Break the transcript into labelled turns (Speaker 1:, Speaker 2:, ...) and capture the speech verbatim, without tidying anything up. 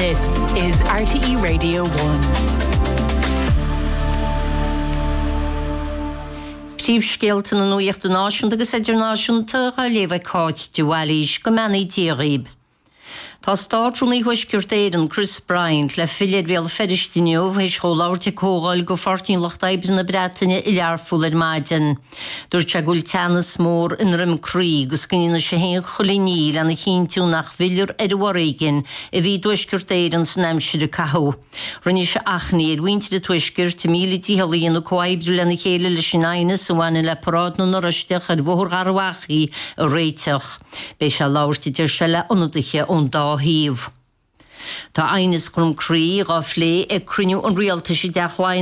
Speaker 1: This is R T E Radio one.
Speaker 2: Príomh scialta na nuacht náisiúnta agus idirnáisiúnta a léomh cáit dúhailís go meanaí díoríb. Tá stáisiúnaí huisciúirtéireann Chris Bryant le filiad bhéal feidiristiniuh his choláirte cógáil go fortín lochtaibs na Breataine i learfúil ar maidin. Dúirt te gúil teannas mór in rim crí gus gnína sé héon cholíníil ana chintiú nach bhillir ar Warrigan i bhí huisciúirtéireann san aimsir a cathú. Rinne sé achnaí ar bhainte de tuiscirt te míle díhalíon ó coibbrú lena chéile leis sin aine sa bhaine le parádna na risteach ar bhór garhachaí a réiteach. Bé se láirtí tir se le onadiche ón dá híomh. Tá aines grom crí gá phlé ag cruniú an rialta sí deach